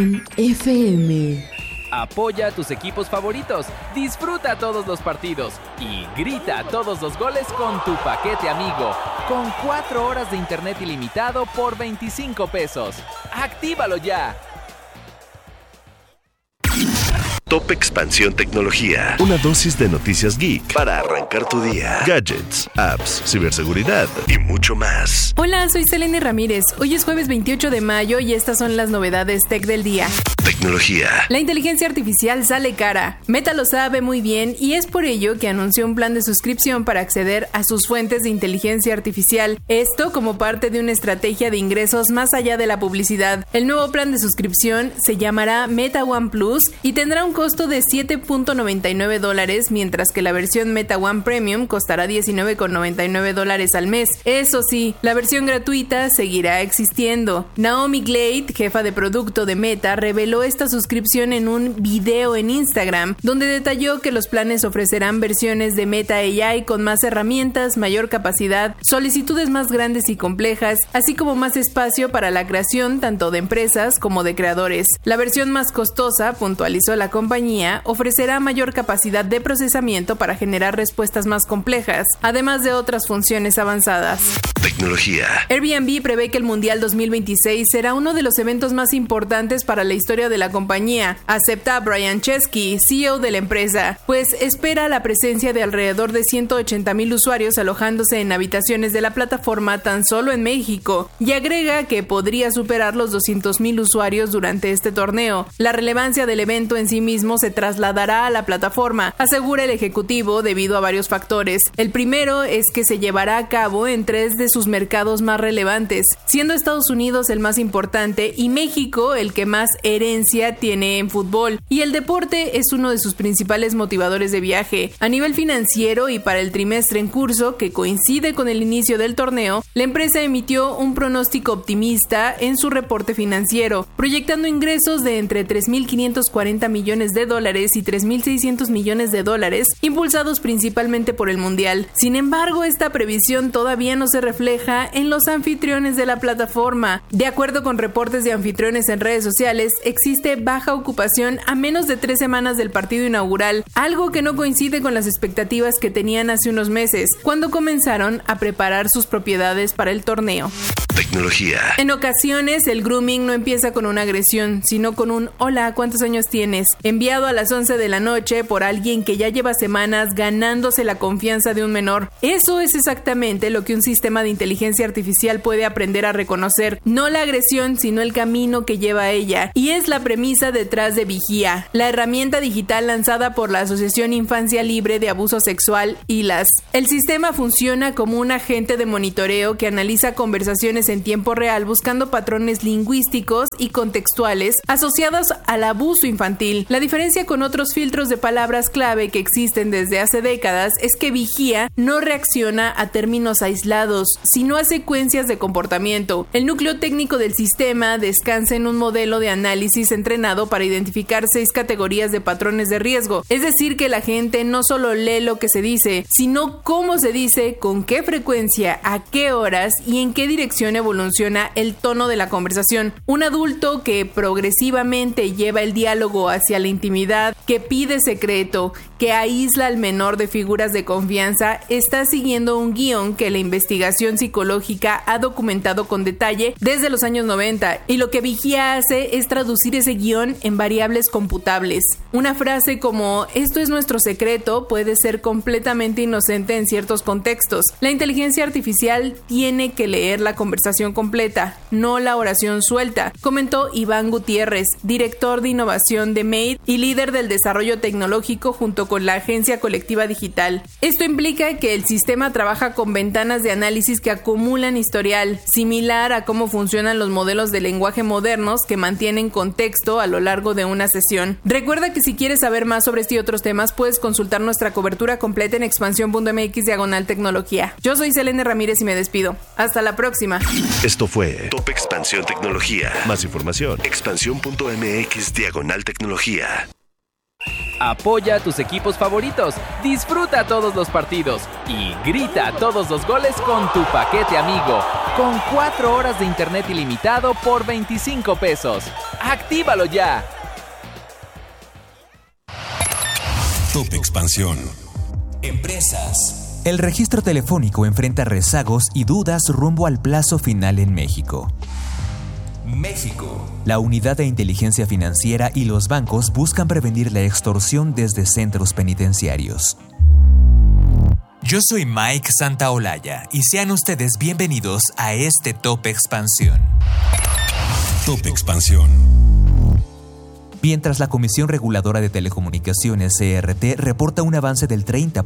FM. Apoya a tus equipos favoritos, disfruta todos los partidos y grita todos los goles con tu paquete amigo. Con 4 horas de internet ilimitado por 25 pesos. ¡Actívalo ya! Top Expansión Tecnología. Una dosis de noticias geek para arrancar tu día. Gadgets, apps, ciberseguridad y mucho más. Hola, soy Selene Ramírez. Hoy es jueves 28 de mayo y estas son las novedades tech del día. Tecnología. La inteligencia artificial sale cara. Meta lo sabe muy bien y es por ello que anunció un plan de suscripción para acceder a sus fuentes de inteligencia artificial. Esto como parte de una estrategia de ingresos más allá de la publicidad. El nuevo plan de suscripción se llamará Meta One Plus y tendrá un costo de $7.99, mientras que la versión Meta One Premium costará $19.99 al mes. Eso sí, la versión gratuita seguirá existiendo. Naomi Glade, jefa de producto de Meta, reveló esta suscripción en un video en Instagram, donde detalló que los planes ofrecerán versiones de Meta AI con más herramientas, mayor capacidad, solicitudes más grandes y complejas, así como más espacio para la creación tanto de empresas como de creadores. La versión más costosa, puntualizó la compañía, ofrecerá mayor capacidad de procesamiento para generar respuestas más complejas, además de otras funciones avanzadas. Tecnología. Airbnb prevé que el Mundial 2026 será uno de los eventos más importantes para la historia de la compañía, acepta Brian Chesky, CEO de la empresa, pues espera la presencia de alrededor de 180,000 usuarios alojándose en habitaciones de la plataforma tan solo en México, y agrega que podría superar los 200,000 usuarios durante este torneo. La relevancia del evento en sí mismo se trasladará a la plataforma, asegura el ejecutivo, debido a varios factores. El primero es que se llevará a cabo en 3 de sus mercados más relevantes, siendo Estados Unidos el más importante y México el que más herencia tiene en fútbol, y el deporte es uno de sus principales motivadores de viaje. A nivel financiero y para el trimestre en curso, que coincide con el inicio del torneo, la empresa emitió un pronóstico optimista en su reporte financiero, proyectando ingresos de entre $3.540 millones y $3.600 millones, impulsados principalmente por el Mundial. Sin embargo, esta previsión todavía no se refleja en los anfitriones de la plataforma. De acuerdo con reportes de anfitriones en redes sociales, existe baja ocupación a menos de 3 semanas del partido inaugural, algo que no coincide con las expectativas que tenían hace unos meses, cuando comenzaron a preparar sus propiedades para el torneo. Tecnología. En ocasiones, el grooming no empieza con una agresión, sino con un "hola, ¿cuántos años tienes?", enviado a las 11 de la noche por alguien que ya lleva semanas ganándose la confianza de un menor. Eso es exactamente lo que un sistema de inteligencia artificial puede aprender a reconocer, no la agresión, sino el camino que lleva a ella, y es la premisa detrás de Vigía, la herramienta digital lanzada por la Asociación Infancia Libre de Abuso Sexual, ILAS. El sistema funciona como un agente de monitoreo que analiza conversaciones en tiempo real buscando patrones lingüísticos y contextuales asociados al abuso infantil. La diferencia con otros filtros de palabras clave que existen desde hace décadas es que Vigía no reacciona a términos aislados, sino a secuencias de comportamiento. El núcleo técnico del sistema descansa en un modelo de análisis entrenado para identificar 6 categorías de patrones de riesgo, es decir, que la gente no solo lee lo que se dice, sino cómo se dice, con qué frecuencia, a qué horas y en qué dirección evoluciona el tono de la conversación. Un adulto que progresivamente lleva el diálogo hacia la intimidad, que pide secreto, que aísla al menor de figuras de confianza, está siguiendo un guión que la investigación psicológica ha documentado con detalle desde los años 90, y lo que Vigía hace es traducir ese guión en variables computables. Una frase como "esto es nuestro secreto" puede ser completamente inocente en ciertos contextos. La inteligencia artificial tiene que leer la conversación completa, no la oración suelta, comentó Iván Gutiérrez, director de innovación de Made y líder del desarrollo tecnológico junto con la agencia colectiva digital. Esto implica que el sistema trabaja con ventanas de análisis que acumulan historial, similar a cómo funcionan los modelos de lenguaje modernos que mantienen contexto a lo largo de una sesión. Recuerda que si quieres saber más sobre este y otros temas, puedes consultar nuestra cobertura completa en expansión.mx/tecnología. Yo soy Selene Ramírez y me despido. Hasta la próxima. Esto fue Top Expansión Tecnología. Más información, expansión.mx/tecnología. Apoya a tus equipos favoritos, disfruta todos los partidos y grita todos los goles con tu paquete amigo, con 4 horas de internet ilimitado por 25 pesos. ¡Actívalo ya! Top Expansión. Empresas. El registro telefónico enfrenta rezagos y dudas rumbo al plazo final en México. México. La Unidad de Inteligencia Financiera y los bancos buscan prevenir la extorsión desde centros penitenciarios. Yo soy Mike Santaolalla y sean ustedes bienvenidos a este Top Expansión. Top Expansión. Mientras la Comisión Reguladora de Telecomunicaciones, CRT, reporta un avance del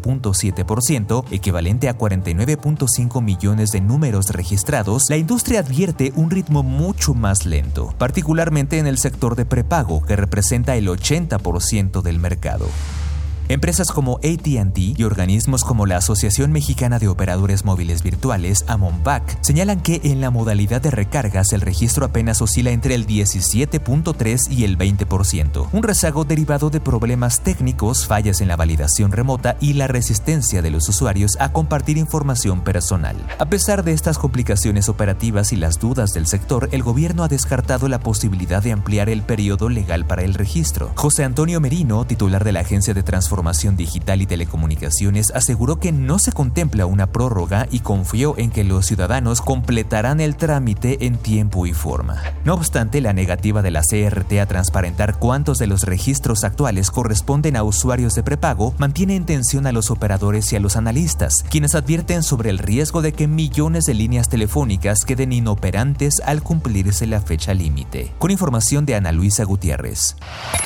30.7%, equivalente a 49.5 millones de números registrados, la industria advierte un ritmo mucho más lento, particularmente en el sector de prepago, que representa el 80% del mercado. Empresas como AT&T y organismos como la Asociación Mexicana de Operadores Móviles Virtuales, AMONVAC, señalan que en la modalidad de recargas el registro apenas oscila entre el 17.3% y el 20%, un rezago derivado de problemas técnicos, fallas en la validación remota y la resistencia de los usuarios a compartir información personal. A pesar de estas complicaciones operativas y las dudas del sector, el gobierno ha descartado la posibilidad de ampliar el periodo legal para el registro. José Antonio Merino, titular de la Agencia de Transformación Digital y Telecomunicaciones, aseguró que no se contempla una prórroga y confió en que los ciudadanos completarán el trámite en tiempo y forma. No obstante, la negativa de la CRT a transparentar cuántos de los registros actuales corresponden a usuarios de prepago mantiene en tensión a los operadores y a los analistas, quienes advierten sobre el riesgo de que millones de líneas telefónicas queden inoperantes al cumplirse la fecha límite. Con información de Ana Luisa Gutiérrez.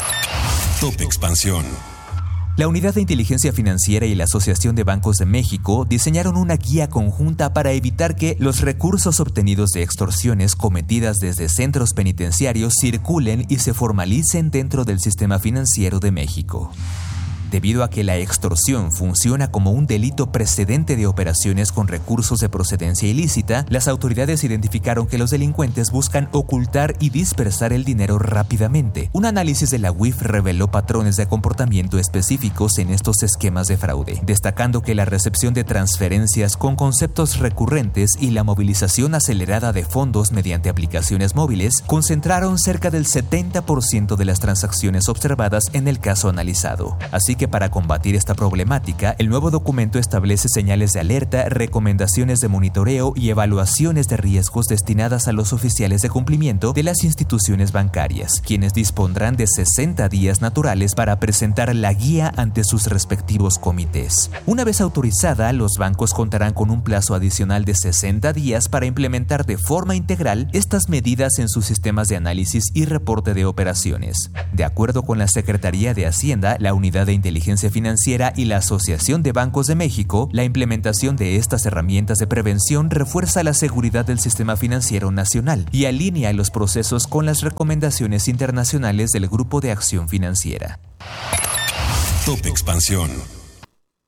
Top Expansión. La Unidad de Inteligencia Financiera y la Asociación de Bancos de México diseñaron una guía conjunta para evitar que los recursos obtenidos de extorsiones cometidas desde centros penitenciarios circulen y se formalicen dentro del sistema financiero de México. Debido a que la extorsión funciona como un delito precedente de operaciones con recursos de procedencia ilícita, las autoridades identificaron que los delincuentes buscan ocultar y dispersar el dinero rápidamente. Un análisis de la UIF reveló patrones de comportamiento específicos en estos esquemas de fraude, destacando que la recepción de transferencias con conceptos recurrentes y la movilización acelerada de fondos mediante aplicaciones móviles concentraron cerca del 70% de las transacciones observadas en el caso analizado. Así que para combatir esta problemática, el nuevo documento establece señales de alerta, recomendaciones de monitoreo y evaluaciones de riesgos destinadas a los oficiales de cumplimiento de las instituciones bancarias, quienes dispondrán de 60 días naturales para presentar la guía ante sus respectivos comités. Una vez autorizada, los bancos contarán con un plazo adicional de 60 días para implementar de forma integral estas medidas en sus sistemas de análisis y reporte de operaciones. De acuerdo con la Secretaría de Hacienda, la Unidad de Inteligencia Financiera y la Asociación de Bancos de México, la implementación de estas herramientas de prevención refuerza la seguridad del sistema financiero nacional y alinea los procesos con las recomendaciones internacionales del Grupo de Acción Financiera. Top Expansión.